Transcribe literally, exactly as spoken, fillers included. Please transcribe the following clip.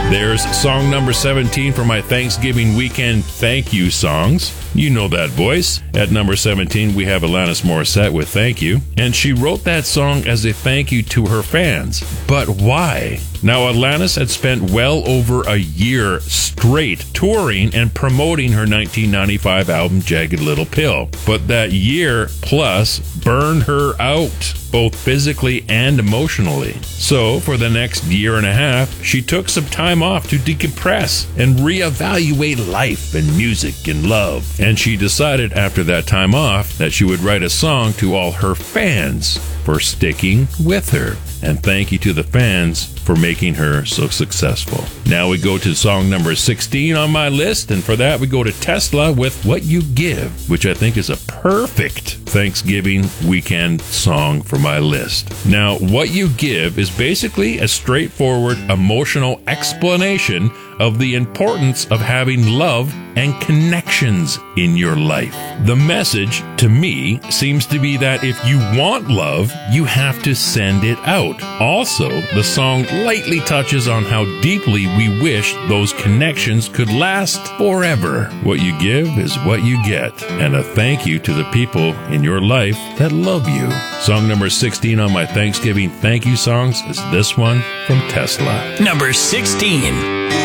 There's song number seventeen for my Thanksgiving weekend thank you songs. You know that voice. At number seventeen, we have Alanis Morissette with Thank You. And she wrote that song as a thank you to her fans. But why? Now, Alanis had spent well over a year straight touring and promoting her nineteen ninety-five album, Jagged Little Pill. But that year plus burned her out, both physically and emotionally. So, for the next year and a half, she took some time off to decompress and reevaluate life and music and love. And she decided after that time off that she would write a song to all her fans for sticking with her. And thank you to the fans for making her so successful. Now we go to song number sixteen on my list, and for that we go to Tesla with What You Give, which I think is a perfect Thanksgiving weekend song for my list. Now, What You Give is basically a straightforward emotional explanation of the importance of having love and connections in your life. The message, to me, seems to be that if you want love, you have to send it out. Also, the song lightly touches on how deeply we wish those connections could last forever. What you give is what you get, and a thank you to the people in your life that love you. Song number sixteen on my Thanksgiving thank you songs is this one from Tesla. Number sixteen.